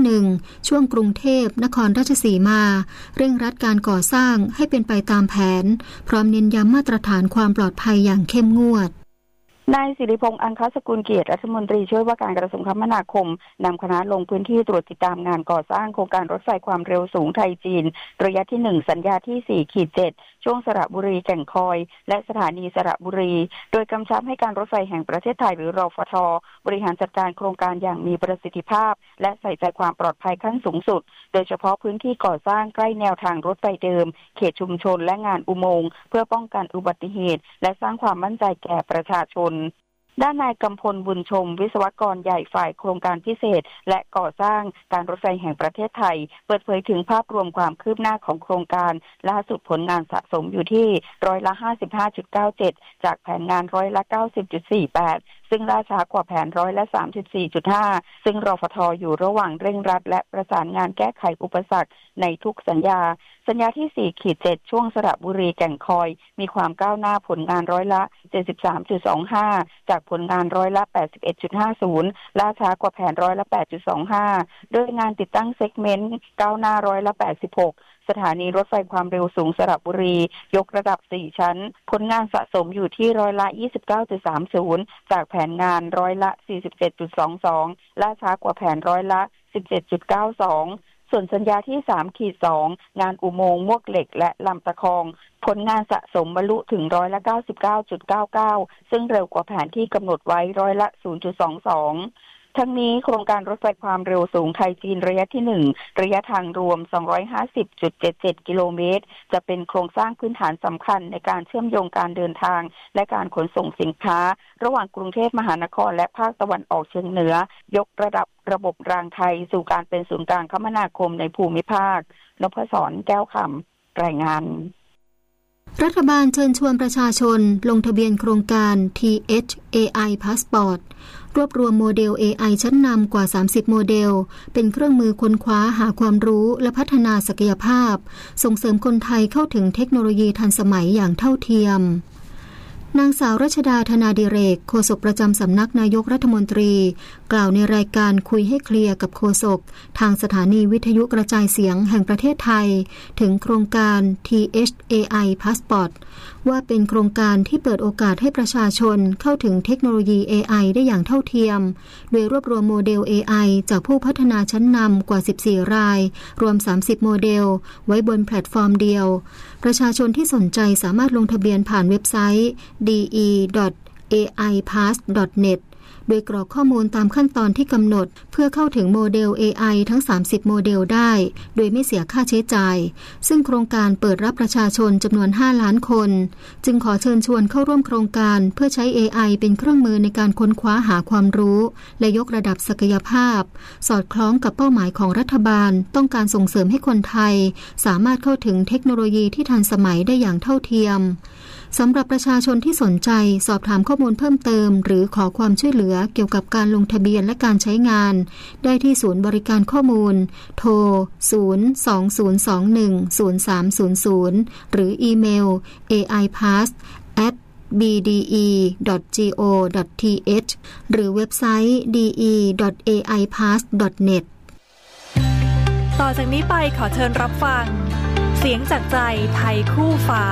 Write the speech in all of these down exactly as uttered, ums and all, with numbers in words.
หนึ่งช่วงกรุงเทพนครราชสีมาเร่งรัดการก่อสร้างให้เป็นไปตามแผนพร้อมเน้นย้ำมาตรฐานความปลอดภัยอย่างเข้มงวดนายสิริพงษ์อังคสกุลเกียรติรัฐมนตรีช่วยว่าการกระทรวงคมนาคมนำคณะลงพื้นที่ตรวจติดตามงานก่อสร้างโครงการรถไฟความเร็วสูงไทยจีนระยะที่หนึ่งสัญญาที่ สี่ เจ็ด ช่วงสระบุรีแก่งคอยและสถานีสระบุรีโดยกำชับให้การรถไฟแห่งประเทศไทยหรือรฟท.บริหารจัดการโครงการอย่างมีประสิทธิภาพและใส่ใจความปลอดภัยขั้นสูงสุดโดยเฉพาะพื้นที่ก่อสร้างใกล้แนวทางรถไฟเดิมเขตชุมชนและงานอุโมงค์เพื่อป้องกันอุบัติเหตุและสร้างความมั่นใจแก่ประชาชนด้านนายกำพลบุญชมวิศวกรใหญ่ฝ่ายโครงการพิเศษและก่อสร้างการรถไฟแห่งประเทศไทยเปิดเผยถึงภาพรวมความคืบหน้าของโครงการล่าสุดผลงานสะสมอยู่ที่ร้อยละ ห้าสิบห้าจุดเก้าเจ็ด จากแผนงานร้อยละ เก้าสิบจุดสี่แปด ซึ่งล่าช้ากว่าแผนร้อยละ สามสิบสี่จุดห้า ซึ่งรฟท.อยู่ระหว่างเร่งรัดและประสานงานแก้ไขอุปสรรคในทุกสัญญาสัญญาที่ สี่ เจ็ด ช่วงสระบุรีแก่งคอยมีความก้าวหน้าผลงานร้อยละ เจ็ดสิบสามจุดสองห้า จากผลงานร้อยละ แปดสิบเอ็ดจุดห้าศูนย์ ล่าช้ากว่าแผนร้อยละ แปดจุดสองห้า โดยงานติดตั้งเซกเมนต์ก้าวหน้าร้อยละ แปดสิบหกสถานีรถไฟความเร็วสูงสระบุรียกระดับสี่ชั้นผลงานสะสมอยู่ที่ร้อยละ ยี่สิบเก้าจุดสามศูนย์ จากแผนงานร้อยละ สี่สิบเจ็ดจุดสองสอง ล่าช้ากว่าแผนร้อยละ สิบเจ็ดจุดเก้าสอง ส่วนสัญญาที่ สาม สอง งานอุโมงค์มวกเหล็กและลำตะคองผลงานสะสมบรรลุถึงร้อยละ เก้าสิบเก้าจุดเก้าเก้า ซึ่งเร็วกว่าแผนที่กำหนดไว้ร้อยละ ศูนย์จุดสองสอง ทั้งนี้โครงการรถไฟความเร็วสูงไทยจีนระยะที่หนึ่งระยะทางรวม สองร้อยห้าสิบจุดเจ็ดเจ็ด กิโลเมตรจะเป็นโครงสร้างพื้นฐานสำคัญในการเชื่อมโยงการเดินทางและการขนส่งสินค้าระหว่างกรุงเทพมหานครและภาคตะวันออกเฉียงเหนือยกระดับระบบรางไทยสู่การเป็นศูนย์กลางคมนาคมในภูมิภาคนพศรแก้วคำรายงานรัฐบาลเชิญชวนประชาชนลงทะเบียนโครงการ ที เอช เอ ไอ Passport รวบรวมโมเดล เอ ไอ ชั้นนำกว่าสามสิบโมเดลเป็นเครื่องมือค้นคว้าหาความรู้และพัฒนาศักยภาพส่งเสริมคนไทยเข้าถึงเทคโนโลยีทันสมัยอย่างเท่าเทียมนางสาวรัชดาธนาดิเรกโฆษกประจำสำนักนายกรัฐมนตรีกล่าวในรายการคุยให้เคลียร์กับโฆษกทางสถานีวิทยุกระจายเสียงแห่งประเทศไทยถึงโครงการ ที เอช เอ ไอ Passport ว่าเป็นโครงการที่เปิดโอกาสให้ประชาชนเข้าถึงเทคโนโลยี เอ ไอ ได้อย่างเท่าเทียมโดยรวบรวมโมเดล เอ ไอ จากผู้พัฒนาชั้นนำกว่าสิบสี่รายรวมสามสิบโมเดลไว้บนแพลตฟอร์มเดียวประชาชนที่สนใจสามารถลงทะเบียนผ่านเว็บไซต์ ดี อี ดอท เอ ไอ พาส ดอท เน็ต โดยกรอกข้อมูลตามขั้นตอนที่กำหนดเพื่อเข้าถึงโมเดล เอ ไอ ทั้งสามสิบโมเดลได้โดยไม่เสียค่าใช้จ่ายซึ่งโครงการเปิดรับประชาชนจำนวนห้าล้านคนจึงขอเชิญชวนเข้าร่วมโครงการเพื่อใช้ เอ ไอ เป็นเครื่องมือในการค้นคว้าหาความรู้และยกระดับศักยภาพสอดคล้องกับเป้าหมายของรัฐบาลต้องการส่งเสริมให้คนไทยสามารถเข้าถึงเทคโนโลยีที่ทันสมัยได้อย่างเท่าเทียมสำหรับประชาชนที่สนใจสอบถามข้อมูลเพิ่มเติมหรือขอความช่วยเหลือเกี่ยวกับการลงทะเบียนและการใช้งานได้ที่ศูนย์บริการข้อมูลโทรศูนย์ สอง ศูนย์ สอง หนึ่ง ศูนย์ สาม ศูนย์ ศูนย์หรืออีเมล เอ ไอ พาส แอท บี ดี อี ดอท จี โอ ดอท ที เอช หรือเว็บไซต์ ดี อี ดอท เอ ไอ พาส ดอท เน็ตต่อจากนี้ไปขอเชิญรับฟังเสียงจากใจไทยคู่ฟ้า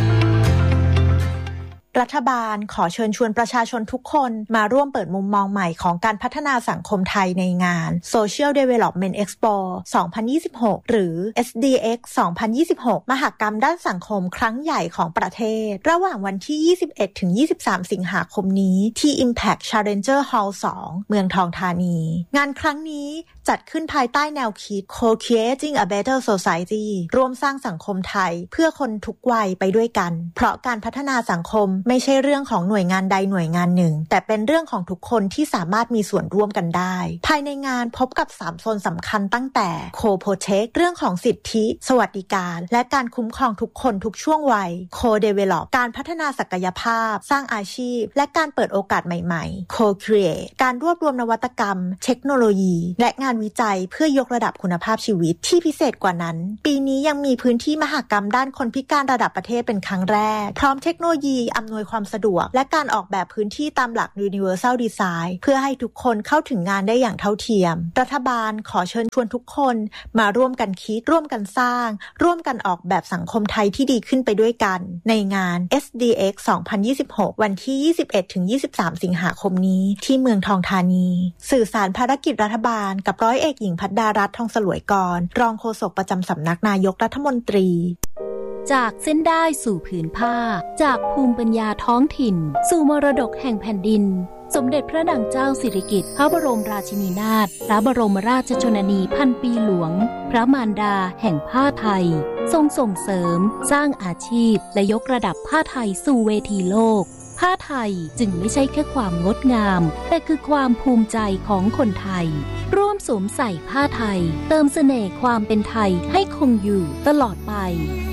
รัฐบาลขอเชิญชวนประชาชนทุกคนมาร่วมเปิดมุมมองใหม่ของการพัฒนาสังคมไทยในงาน Social Development Expo สองพันยี่สิบหก หรือ เอส ดี เอ็กซ์ สองพันยี่สิบหก มหกรรมด้านสังคมครั้งใหญ่ของประเทศระหว่างวันที่ ยี่สิบเอ็ดถึงยี่สิบสาม สิงหาคมนี้ที่ Impact Challenger Hall สอง เมืองทองธานีงานครั้งนี้จัดขึ้นภายใต้แนวคิด Co-creating a better society ร่วมสร้างสังคมไทยเพื่อคนทุกวัยไปด้วยกันเพราะการพัฒนาสังคมไม่ใช่เรื่องของหน่วยงานใดหน่วยงานหนึ่งแต่เป็นเรื่องของทุกคนที่สามารถมีส่วนร่วมกันได้ภายในงานพบกับสามโซนสำคัญตั้งแต่ Co-protect เรื่องของสิทธิสวัสดิการและการคุ้มครองทุกคนทุกช่วงวัย Co-develop การพัฒนาศักยภาพสร้างอาชีพและการเปิดโอกาสใหม่ๆ Co-create การรวบรวมนวัตกรรมเทคโนโลยีและงานวิจัยเพื่อยกระดับคุณภาพชีวิตที่พิเศษกว่านั้นปีนี้ยังมีพื้นที่มหกรรมด้านคนพิการระดับประเทศเป็นครั้งแรกพร้อมเทคโนโลยีอำนวยำนวยความสะดวกและการออกแบบพื้นที่ตามหลัก Universal Design เพื่อให้ทุกคนเข้าถึงงานได้อย่างเท่าเทียมรัฐบาลขอเชิญชวนทุกคนมาร่วมกันคิดร่วมกันสร้างร่วมกันออกแบบสังคมไทยที่ดีขึ้นไปด้วยกันในงาน เอส ดี เอ็กซ์ สองพันยี่สิบหก วันที่ ยี่สิบเอ็ดถึงยี่สิบสาม สิงหาคมนี้ที่เมืองทองธานีสื่อสารภารกิจรัฐบาลกับร้อยเอกหญิงภัดดารัตน์ทองสลวยกรรองโฆษกประจำสำนักนายกรัฐมนตรีจากเส้นได้สู่ผืนผ้าจากภูมิปัญญาท้องถิ่นสู่มรดกแห่งแผ่นดินสมเด็จพระนางเจ้าสิริกิติ์พระบรมราชินีนาถพระบรมราชชนนีพันปีหลวงพระมารดาแห่งผ้าไทยทรงส่งเสริมสร้างอาชีพและยกระดับผ้าไทยสู่เวทีโลกผ้าไทยจึงไม่ใช่แค่ความงดงามแต่คือความภูมิใจของคนไทยร่วมสวมใส่ผ้าไทยเติมเสน่ห์ความเป็นไทยให้คงอยู่ตลอดไป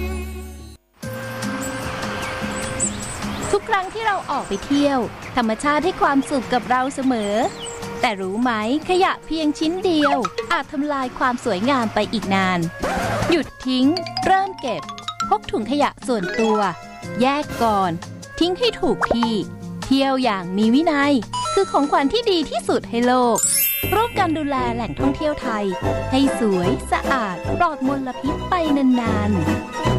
ทุกครั้งที่เราออกไปเที่ยวธรรมชาติให้ความสุขกับเราเสมอแต่รู้ไหมขยะเพียงชิ้นเดียวอาจทำลายความสวยงามไปอีกนานหยุดทิ้งเริ่มเก็บพกถุงขยะส่วนตัวแยกก่อนทิ้งให้ถูกที่เที่ยวอย่างมีวินัยคือของขวัญที่ดีที่สุดให้โลกร่วมกันดูแลแหล่งท่องเที่ยวไทยให้สวยสะอาดปลอดมลพิษไปนานๆ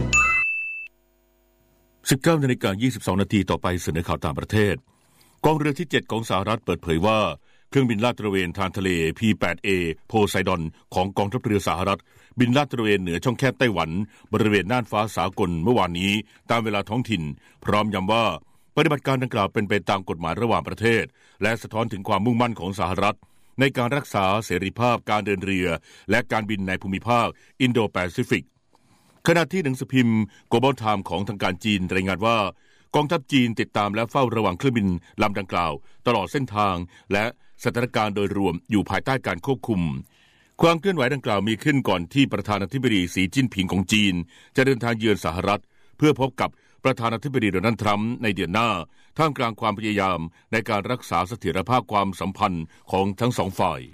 สิบเก้านาฬิกายี่สิบสองนาทีต่อไปเสนอข่าวต่างประเทศกองเรือที่เจ็ดของสหรัฐเปิดเผยว่าเครื่องบินลาดตระเวนทางทะเล พี แปด เอ โพไซดอนของกองทัพเรือสหรัฐบินลาดตระเวนเหนือช่องแคบไต้หวันบริเวณน่านฟ้าสากลเมื่อวานนี้ตามเวลาท้องถิ่นพร้อมย้ำว่าปฏิบัติการดังกล่าวเป็นไปตามกฎหมายระหว่างประเทศและสะท้อนถึงความมุ่งมั่นของสหรัฐในการรักษาเสรีภาพการเดินเรือและการบินในภูมิภาคอินโดแปซิฟิกขณะที่หนังสือพิมพ์ Global Times ของทางการจีนรายงานว่ากองทัพจีนติดตามและเฝ้าระวังเครื่องบินลำดังกล่าวตลอดเส้นทางและสถานการณ์โดยรวมอยู่ภายใต้การควบคุมความเคลื่อนไหวดังกล่าวมีขึ้นก่อนที่ประธานาธิบดีสีจิ้นผิงของจีนจะเดินทางเยือนสหรัฐเพื่อพบกับประธานาธิบดีโดนัลด์ทรัมป์ในเดือนหน้าท่ามกลางความพยายามในการรักษาเสถียรภาพความสัมพันธ์ของทั้งสองฝ่าย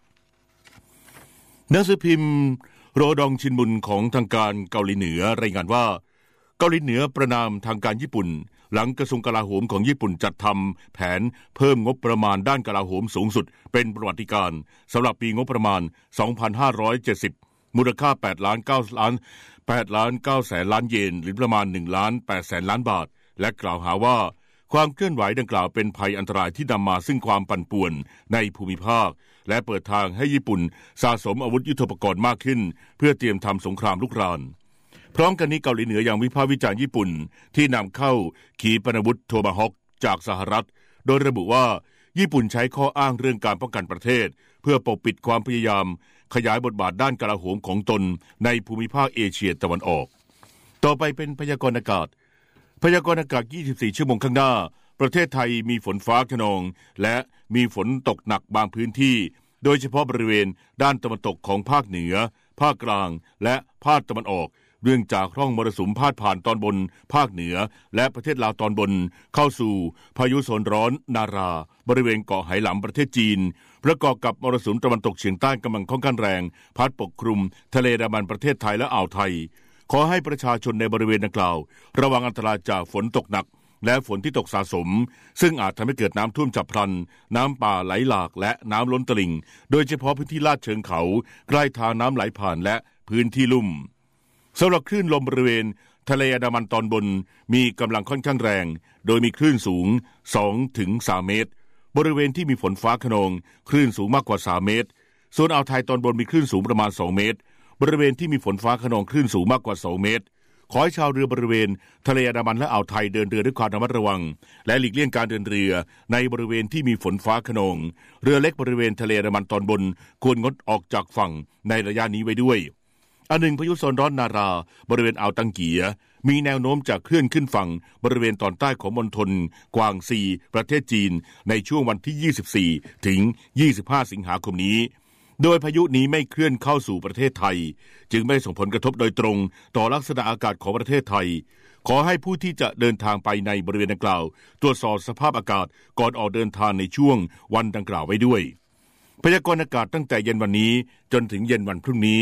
หนังสือพิมพ์โรดองชินบุนของทางการเกาหลีเหนือรายงานว่าเกาหลีเหนือประณามทางการญี่ปุ่นหลังกระทรวงกลาโหมของญี่ปุ่นจัดทำแผนเพิ่มงบประมาณด้านกลาโหมสูงสุดเป็นประวัติการสำหรับปีงบประมาณสองพันห้าร้อยเจ็ดสิบมูลค่าแปดล้านเก้าล้านแปดล้านเก้าแสนล้านเยนหรือประมาณหนึ่งล้านแปดแสนล้านบาทและกล่าวหาว่าความเคลื่อนไหวดังกล่าวเป็นภัยอันตรายที่นำมาซึ่งความปั่นป่วนในภูมิภาคและเปิดทางให้ญี่ปุ่นสะสมอาวุธยุทโธปกรณ์มากขึ้นเพื่อเตรียมทำสงครามลุกรานพร้อมกันนี้เกาหลีเหนือยังวิพากษ์วิจารณ์ญี่ปุ่นที่นำเข้าขีปนาวุธโทมาฮอคจากสหรัฐโดยระบุว่าญี่ปุ่นใช้ข้ออ้างเรื่องการป้องกันประเทศเพื่อปกปิดความพยายามขยายบทบาทด้านกลาโหมของตนในภูมิภาคเอเชียตะวันออกต่อไปเป็นพยากรณ์อากาศพยากรณ์อากาศยี่สิบสี่ชั่วโมงข้างหน้าประเทศไทยมีฝนฟ้าคะนองและมีฝนตกหนักบางพื้นที่โดยเฉพาะบริเวณด้านตะวันตกของภาคเหนือภาคกลางและภาคตะวันออกเนื่องจากร่องมรสุมพาดผ่านตอนบนภาคเหนือและประเทศลาวตอนบนเข้าสู่พายุโซนร้อนนาราบริเวณเกาะไหหลำประเทศจีนประกอบกับมรสุมตะวันตกเฉียงใต้กำลังค่อนข้างแรงพัดปกคลุมทะเลอันดามันประเทศไทยและอ่าวไทยขอให้ประชาชนในบริเวณดังกล่าวระวังอันตรายจากฝนตกหนักและฝนที่ตกสะสมซึ่งอาจทำให้เกิดน้ำท่วมฉับพลันน้ำป่าไหลหลากและน้ำล้นตลิ่งโดยเฉพาะพื้นที่ลาดเชิงเขาใกล้ทางน้ำไหลผ่านและพื้นที่ลุ่มสำหรับคลื่นลมบริเวณทะเลอันดามันตอนบนมีกำลังค่อนข้างแรงโดยมีคลื่นสูง สองถึงสาม เมตรบริเวณที่มีฝนฟ้าคะนองคลื่นสูงมากกว่าสามเมตรส่วนอ่าวไทยตอนบนมีคลื่นสูงประมาณสองเมตรบริเวณที่มีฝนฟ้าคะนองคลื่นสูงมากกว่าสองเมตรขอให้ชาวเรือบริเวณทะเลอันดามันและอ่าวไทยเดินเรือด้วยความระมัดระวังและหลีกเลี่ยงการเดินเรือในบริเวณที่มีฝนฟ้าคะนองเรือเล็กบริเวณทะเลอันดามันตอนบนควรงดออกจากฝั่งในระยะนี้ไว้ด้วยอันหนึ่งพายุโซนร้อนนาราบริเวณอ่าวตังเกียมีแนวโน้มจะเคลื่อนขึ้นฝั่งบริเวณตอนใต้ของมณฑลกวางซีประเทศจีนในช่วงวันที่ยี่สิบสี่ถึงยี่สิบห้าสิงหาคมนี้โดยพายุนี้ไม่เคลื่อนเข้าสู่ประเทศไทยจึงไม่ส่งผลกระทบโดยตรงต่อลักษณะอากาศของประเทศไทยขอให้ผู้ที่จะเดินทางไปในบริเวณดังกล่าวตรวจสอบสภาพอากาศก่อนออกเดินทางในช่วงวันดังกล่าวไว้ด้วยพยากรณ์อากาศตั้งแต่เย็นวันนี้จนถึงเย็นวันพรุ่งนี้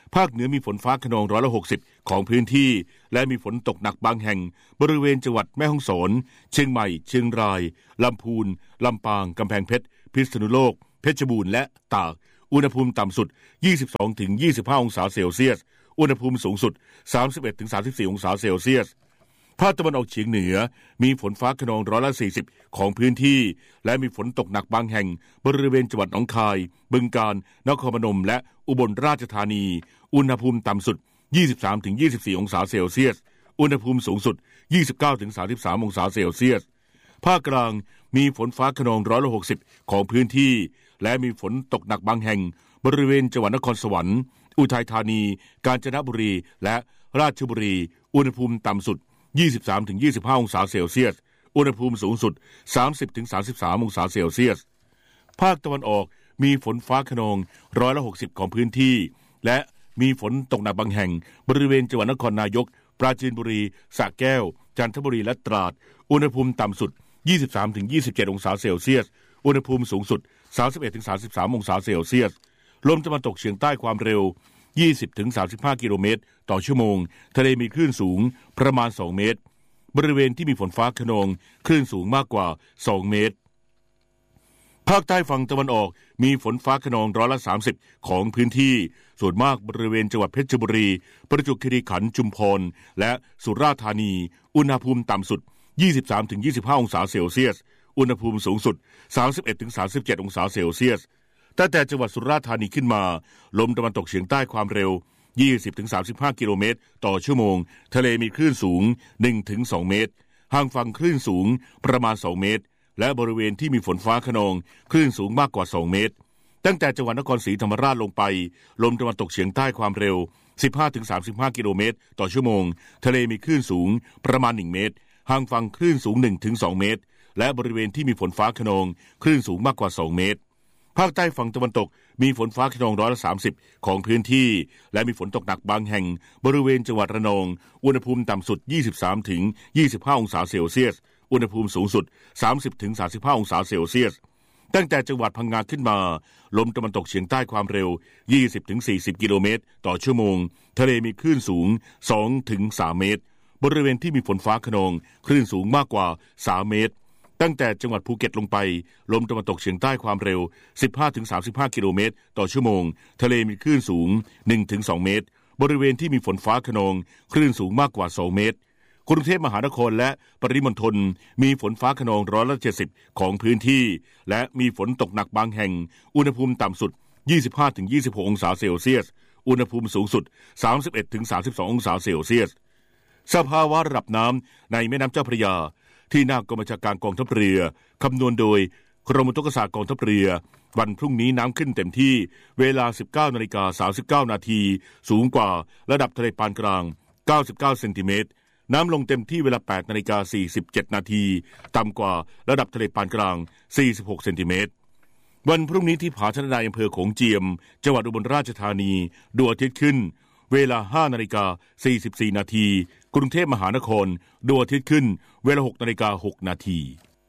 ภาคเหนือมีฝนฟ้าคะนองร้อยละหกสิบของพื้นที่และมีฝนตกหนักบางแห่งบริเวณจังหวัดแม่ฮ่องสอนเชียงใหม่เชียงรายลำพูนลำปางกำแพงเพชรพิษณุโลกเพชรบูรณ์และตากอุณหภูมิต่ำสุด ยี่สิบสองถึงยี่สิบห้า องศาเซลเซียสอุณหภูมิสูงสุด สามสิบเอ็ดถึงสามสิบสี่ องศาเซลเซียสภาคตะวันออกเฉียงเหนือมีฝนฟ้าคะนองร้อยละสี่สิบของพื้นที่และมีฝนตกหนักบางแห่งบริเวณจังหวัดหนองคายบึงกาฬนครพนมและอุบลราชธานีอุณหภูมิต่ำสุด ยี่สิบสามถึงยี่สิบสี่ องศาเซลเซียสอุณหภูมิสูงสุด ยี่สิบเก้าถึงสามสิบสาม องศาเซลเซียสภาคกลางมีฝนฟ้าคะนองร้อยละหกสิบของพื้นที่และมีฝนตกหนักบางแห่งบริเวณจังหวัดนครสวรรค์อุทัยธานีกาญจนบุรีและราชบุรีอุณหภูมิต่ำสุด ยี่สิบสามถึงยี่สิบห้า องศาเซลเซียสอุณหภูมิสูงสุด สามสิบถึงสามสิบสาม องศาเซลเซียสภาคตะวันออกมีฝนฟ้าคะนองร้อยละหกสิบของพื้นที่และมีฝนตกหนักบางแห่งบริเวณจังหวัดนครนายกปราจีนบุรีสระแก้วจันทบุรีและตราดอุณหภูมิต่ำสุด ยี่สิบสามถึงยี่สิบเจ็ด องศาเซลเซียสอุณหภูมิสูงสุด สามสิบเอ็ดถึงสามสิบสาม องศาเซลเซียสลมตะวันตกเฉียงใต้ความเร็ว ยี่สิบถึงสามสิบห้า กิโลเมตรต่อชั่วโมงทะเลมีคลื่นสูงประมาณสองเมตรบริเวณที่มีฝนฟ้าคะนองคลื่นสูงมากกว่าสองเมตรภาคใต้ฝั่งตะวันออกมีฝนฟ้าคะนองร้อยละสามสิบของพื้นที่ส่วนมากบริเวณจังหวัดเพชรบุรีประจวบคีรีขันธ์ชุมพรและสุราษฎร์ธานีอุณหภูมิต่ำสุด ยี่สิบสามถึงยี่สิบห้า องศาเซลเซียสอุณหภูมิสูงสุด สามสิบเอ็ดถึงสามสิบเจ็ด องศาเซลเซียสตั้งแต่จังหวัดสุราษฎร์ธานีขึ้นมาลมตะวันตกเฉียงใต้ความเร็ว ยี่สิบถึงสามสิบห้า กิโลเมตรต่อชั่วโมงทะเลมีคลื่นสูง หนึ่งถึงสอง เมตรห่างฝั่งคลื่นสูงประมาณสองเมตรและบริเวณที่มีฝนฟ้าคะนองคลื่นสูงมากกว่าสองเมตรตั้งแต่จังหวัดนครศรีธรรมราชลงไปลมตะวันตกเฉียงใต้ความเร็ว สิบห้าถึงสามสิบห้า กิโลเมตรต่อชั่วโมงทะเลมีคลื่นสูงประมาณหนึ่งเมตรห่างฝั่งคลื่นสูง หนึ่งถึงสอง เมตรและบริเวณที่มีฝนฟ้าคะนองคลื่นสูงมากกว่าสองเมตรภาคใต้ฝั่งตะวันตกมีฝนฟ้าคะนองร้อยละสามสิบของพื้นที่และมีฝนตกหนักบางแห่งบริเวณจังหวัดระนองอุณหภูมิต่ำสุด ยี่สิบสามถึงยี่สิบห้า องศาเซลเซียสอุณหภูมิสูงสุด สามสิบถึงสามสิบห้า องศาเซลเซียสตั้งแต่จังหวัดพังงาขึ้นมาลมตะวันตกเฉียงใต้ความเร็ว ยี่สิบถึงสี่สิบ กิโลเมตรต่อชั่วโมงทะเลมีคลื่นสูง สองถึงสาม เมตรบริเวณที่มีฝนฟ้าคะนองคลื่นสูงมากกว่าสามเมตรตั้งแต่จังหวัดภูเก็ตลงไปลมตะวันตกเฉียงใต้ความเร็ว สิบห้าถึงสามสิบห้า กิโลเมตรต่อชั่วโมงทะเลมีคลื่นสูง หนึ่งถึงสอง เมตรบริเวณที่มีฝนฟ้าคะนองคลื่นสูงมากกว่าสองเมตรกรุงเทพมหานครและปริมณฑลมีฝนฟ้าคะนองร้อยละเจ็ดสิบของพื้นที่และมีฝนตกหนักบางแห่งอุณหภูมิต่ำสุด ยี่สิบห้าถึงยี่สิบหก องศาเซลเซียสอุณหภูมิสูงสุด สามสิบเอ็ดถึงสามสิบสอง องศาเซลเซียสสภาวะระดับน้ำในแม่น้ำเจ้าพระยาที่หน้ากองบัญชาการกองทัพเรือคำนวณโดยกรมอุทกศาสตร์กองทัพเรือวันพรุ่งนี้น้ำขึ้นเต็มที่เวลา สิบเก้านาฬิกาสามสิบเก้า นาทีสูงกว่าระดับทะเลปานกลางเก้าสิบเก้าเซนติเมตรน้ำลงเต็มที่เวลา แปดนาฬิกาสี่สิบเจ็ด นาทีต่ำกว่าระดับทะเลปานกลางสี่สิบหกเซนติเมตรวันพรุ่งนี้ที่ผาชนะใดอำเภอโขงเจียมจังหวัดอุบลราชธานีดวงอาทิตย์ขึ้นเวลา ห้านาฬิกาสี่สิบสี่ นาทีกรุงเทพมหานครดวงอาทิตย์ขึ้นเวลา หกนาฬิกาหก นาที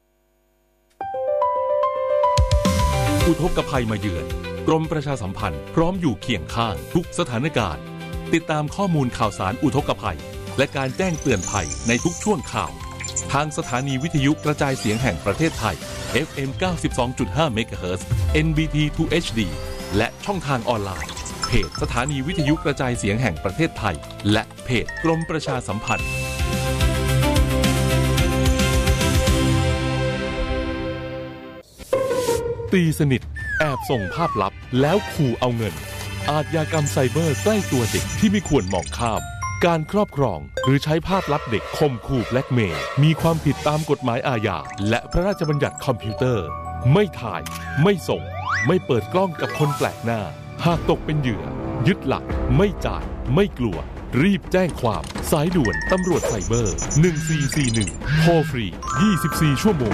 อุทกภัยมาเยือนกรมประชาสัมพันธ์พร้อมอยู่เคียงข้างทุกสถานการณ์ติดตามข้อมูลข่าวสารอุทกภัยและการแจ้งเตือนภัยในทุกช่วงข่าวทางสถานีวิทยุกระจายเสียงแห่งประเทศไทย เอฟ เอ็ม เก้าสิบสองจุดห้า เมกะเฮิรตซ์ เอ็น บี ที ทู เอช ดี และช่องทางออนไลน์เพจสถานีวิทยุกระจายเสียงแห่งประเทศไทยและเพจกรมประชาสัมพันธ์ตีสนิทแอบส่งภาพลับแล้วขู่เอาเงินอาชญากรรมไซเบอร์ใกล้ตัวเด็กที่ไม่ควรมองข้ามการครอบครองหรือใช้ภาพลับเด็กข่มขู่แบล็กเมย์มีความผิดตามกฎหมายอาญาและพระราชบัญญัติคอมพิวเตอร์ไม่ถ่ายไม่ส่งไม่เปิดกล้องกับคนแปลกหน้าหากตกเป็นเหยื่อยึดหลักไม่จ่ายไม่กลัวรีบแจ้งความสายด่วนตำรวจไซเบอร์หนึ่งสี่สี่หนึ่งโทรฟรียี่สิบสี่ชั่วโมง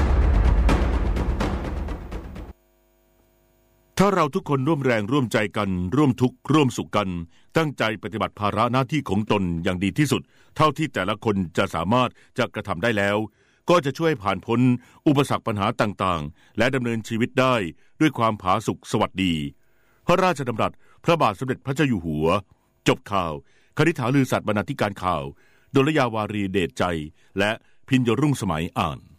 ถ้าเราทุกคนร่วมแรงร่วมใจกันร่วมทุกข์ร่วมสุขกันตั้งใจปฏิบัติภาระหน้าที่ของตนอย่างดีที่สุดเท่าที่แต่ละคนจะสามารถจะกระทำได้แล้วก็จะช่วยผ่านพ้นอุปสรรคปัญหาต่างๆและดำเนินชีวิตได้ด้วยความผาสุกสวัสดีพระราชดำรัสพระบาทสมเด็จพระเจ้าอยู่หัวจบข่าวคณิษฐาลือสัตย์บรรณาธิการข่าวดลยาวารีเดชใจและพิญญรุ่งสมัยอ่าน